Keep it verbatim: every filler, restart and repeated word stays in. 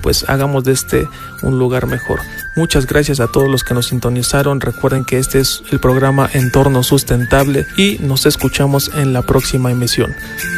pues hagamos de este un lugar mejor. Muchas gracias a todos los que nos sintonizaron. Recuerden que este es el programa Entorno Sustentable y nos escuchamos en la próxima emisión.